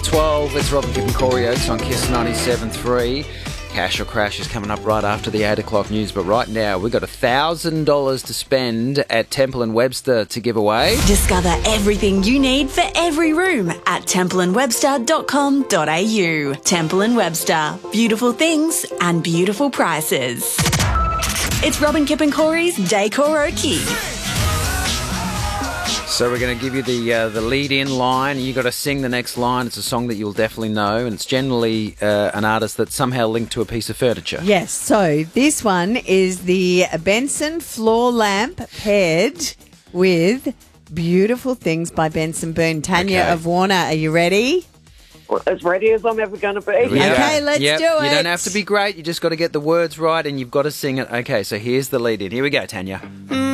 12. It's Robin Gibb and Corey Oates on Kiss 97.3. Cash or Crash is coming up right after the 8 o'clock news. But right now, we've got $1,000 to spend at Temple & Webster to give away. Discover everything you need for every room at templeandwebster.com.au. Temple & Webster. Beautiful things and beautiful prices. It's Robin Gibb and Corey's Day Karaoke. So we're going to give you the lead-in line. You've got to sing the next line. It's a song that you'll definitely know, and it's generally an artist that's somehow linked to a piece of furniture. Yes, so this one is the Benson floor lamp paired with Beautiful Things by Benson Boone. Tanya Okay. of Warner, are you ready? Well, as ready as I'm ever going to be. Here we go. Okay, let's do it. You don't have to be great. You just got to get the words right, and you've got to sing it. Okay, so here's the lead-in. Here we go, Tanya.